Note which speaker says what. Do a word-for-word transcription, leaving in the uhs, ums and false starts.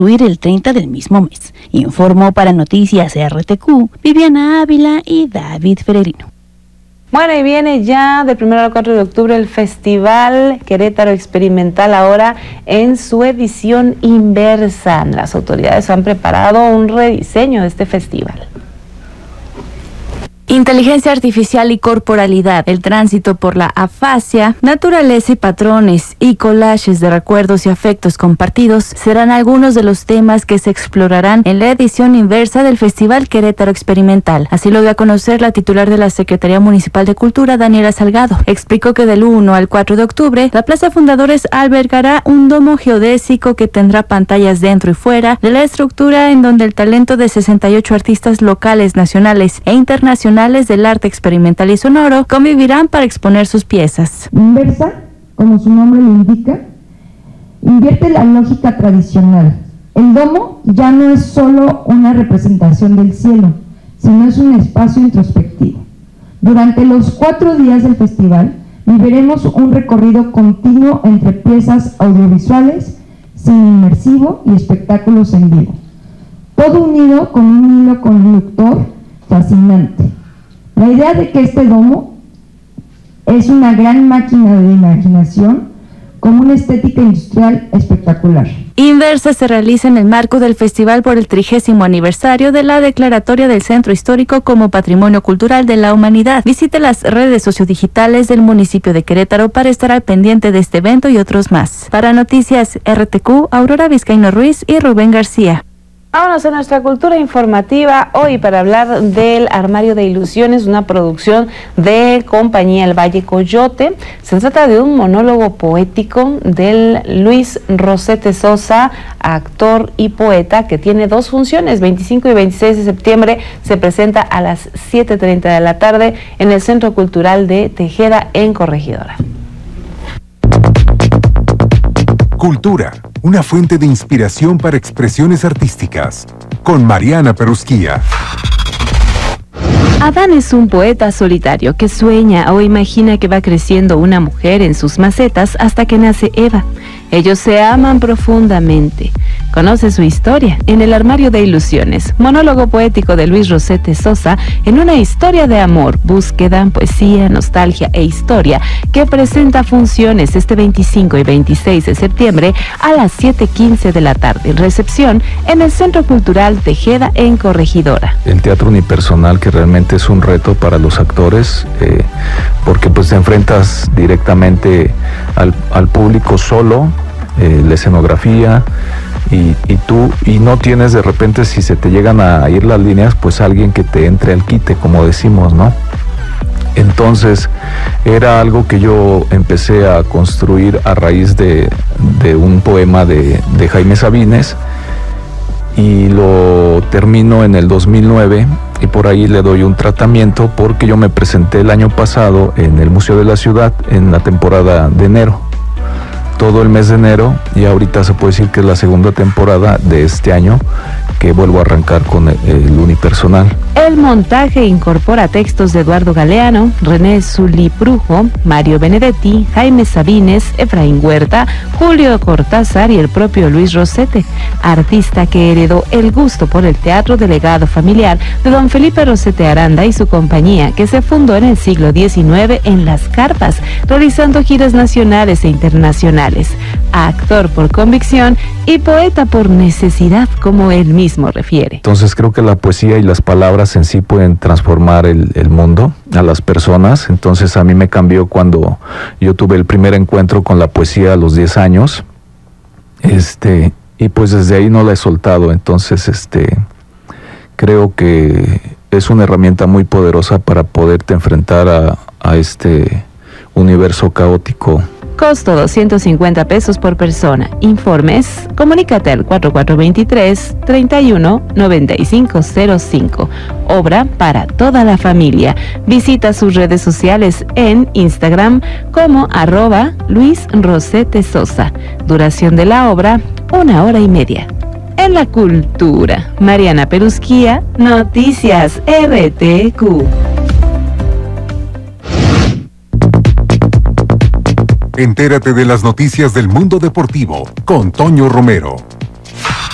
Speaker 1: el treinta del mismo mes. Informó para Noticias R T Q, Viviana Ávila y David Fererino.
Speaker 2: Bueno, y viene ya del primero al cuatro de octubre el Festival Querétaro Experimental, ahora en su edición inversa. Las autoridades han preparado un rediseño de este festival.
Speaker 3: Inteligencia artificial y corporalidad, el tránsito por la afasia, naturaleza y patrones y collages de recuerdos y afectos compartidos serán algunos de los temas que se explorarán en la edición inversa del Festival Querétaro Experimental. Así lo dio a conocer la titular de la Secretaría Municipal de Cultura, Daniela Salgado. Explicó que del uno al cuatro de octubre, la Plaza Fundadores albergará un domo geodésico que tendrá pantallas dentro y fuera de la estructura, en donde el talento de sesenta y ocho artistas locales, nacionales e internacionales del arte experimental y sonoro convivirán para exponer sus piezas.
Speaker 4: Inversa, como su nombre lo indica, invierte la lógica tradicional. El domo ya no es solo una representación del cielo, sino es un espacio introspectivo. Durante los cuatro días del festival viviremos un recorrido continuo entre piezas audiovisuales, cine inmersivo y espectáculos en vivo. Todo unido con un hilo conductor fascinante. La idea de que este domo es una gran máquina de imaginación con una estética industrial espectacular.
Speaker 3: Inversa se realiza en el marco del festival por el trigésimo aniversario de la declaratoria del Centro Histórico como Patrimonio Cultural de la Humanidad. Visite las redes sociodigitales del municipio de Querétaro para estar al pendiente de este evento y otros más. Para Noticias R T Q, Aurora Vizcaíno Ruiz y Rubén García.
Speaker 2: Vámonos a nuestra cultura informativa hoy para hablar del Armario de Ilusiones, una producción de compañía El Valle Coyote. Se trata de un monólogo poético del Luis Rosete Sosa, actor y poeta, que tiene dos funciones, veinticinco y veintiséis de septiembre. Se presenta a las siete treinta de la tarde en el Centro Cultural de Tejeda en Corregidora.
Speaker 5: Cultura, una fuente de inspiración para expresiones artísticas, con Mariana Perusquía.
Speaker 6: Adán es un poeta solitario que sueña o imagina que va creciendo una mujer en sus macetas hasta que nace Eva. Ellos se aman profundamente. Conoce su historia en El Armario de Ilusiones, monólogo poético de Luis Rosete Sosa, en una historia de amor, búsqueda, poesía, nostalgia e historia, que presenta funciones este veinticinco y veintiséis de septiembre a las siete quince de la tarde. Recepción en el Centro Cultural Tejeda en Corregidora.
Speaker 7: El teatro unipersonal, que realmente es un reto para los actores, eh, porque pues te enfrentas directamente al, al público solo, eh, la escenografía, Y, y tú, y no tienes de repente, si se te llegan a ir las líneas, pues alguien que te entre al quite, como decimos, ¿no? Entonces, era algo que yo empecé a construir a raíz de, de un poema de, de Jaime Sabines, y lo termino en el dos mil nueve, y por ahí le doy un tratamiento, porque yo me presenté el año pasado en el Museo de la Ciudad, en la temporada de enero. Todo el mes de enero, y ahorita se puede decir que es la segunda temporada de este año que vuelvo a arrancar con el, el unipersonal.
Speaker 6: El montaje incorpora textos de Eduardo Galeano, René Zuliprujo, Mario Benedetti, Jaime Sabines, Efraín Huerta, Julio Cortázar y el propio Luis Rosete, artista que heredó el gusto por el teatro de legado familiar de don Felipe Rosete Aranda y su compañía, que se fundó en el siglo diecinueve en Las Carpas, realizando giras nacionales e internacionales. Actor por convicción y poeta por necesidad, como él mismo refiere.
Speaker 7: Entonces creo que la poesía y las palabras en sí pueden transformar el, el mundo, a las personas. Entonces a mí me cambió cuando yo tuve el primer encuentro con la poesía a los diez años, este, y pues desde ahí no la he soltado. Entonces este, creo que es una herramienta muy poderosa para poderte enfrentar a, a este universo caótico.
Speaker 6: Costo doscientos cincuenta pesos por persona. Informes, comunícate al cuatro cuatro dos tres, treinta y uno, noventa y cinco cero cinco. Obra para toda la familia. Visita sus redes sociales en Instagram como arroba Luis Rosete Sosa. Duración de la obra, una hora y media. En la cultura, Mariana Perusquía, Noticias R T Q.
Speaker 5: Entérate de las noticias del mundo deportivo con Toño Romero.